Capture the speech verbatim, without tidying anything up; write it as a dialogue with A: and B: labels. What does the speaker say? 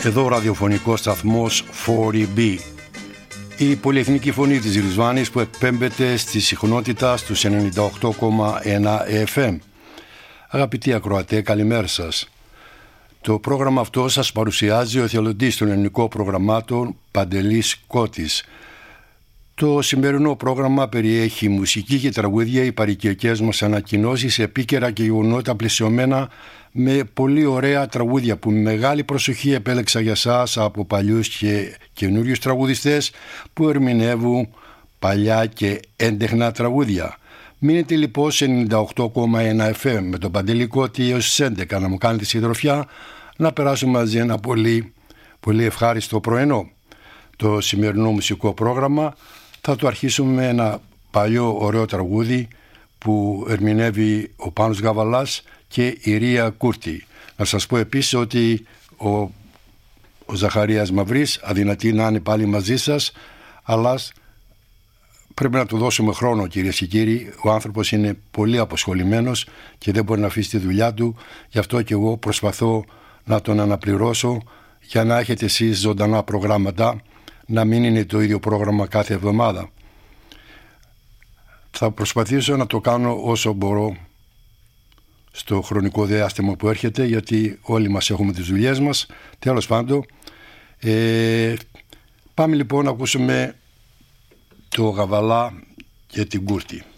A: Εδώ ο ραδιοφωνικός σταθμός φορ μπι, η πολυεθνική φωνή της Ριζβάνης που εκπέμπεται στη συχνότητα στους ενενήντα οκτώ κόμμα ένα εφ εμ. Αγαπητοί ακροατέ, καλημέρα σας. Το πρόγραμμα αυτό σας παρουσιάζει ο εθελοντής των ελληνικών προγραμμάτων Παντελής Κώτης. Το σημερινό πρόγραμμα περιέχει μουσική και τραγούδια, οι παροικιακές μας ανακοινώσεις, επίκαιρα και γεγονότα πλαισιωμένα με πολύ ωραία τραγούδια που με μεγάλη προσοχή επέλεξα για σας από παλιούς και καινούριους τραγουδιστές που ερμηνεύουν παλιά και έντεχνα τραγούδια. Μείνετε λοιπόν σε ενενήντα οκτώ κόμμα ένα εφ εμ με τον Παντελή Κώτη έως τις έντεκα να μου κάνετε συντροφιά, να περάσουμε μαζί ένα πολύ, πολύ ευχάριστο πρωινό. Το σημερινό μουσικό πρόγραμμα θα το αρχίσουμε με ένα παλιό ωραίο τραγούδι που ερμηνεύει ο Πάνος Γαβαλάς και η Ρία Κούρτη. Να σας πω επίσης ότι ο, ο Ζαχαρίας Μαυρής αδυνατεί να είναι πάλι μαζί σας, αλλά πρέπει να του δώσουμε χρόνο, κυρίες και κύριοι. Ο άνθρωπος είναι πολύ αποσχολημένος και δεν μπορεί να αφήσει τη δουλειά του, γι' αυτό και εγώ προσπαθώ να τον αναπληρώσω για να έχετε εσείς ζωντανά προγράμματα, να μην είναι το ίδιο πρόγραμμα κάθε εβδομάδα. Θα προσπαθήσω να το κάνω όσο μπορώ στο χρονικό διάστημα που έρχεται, γιατί όλοι μας έχουμε τις δουλειές μας. Τέλος πάντων, ε, πάμε λοιπόν να ακούσουμε το Γαβαλά και την Κούρτη.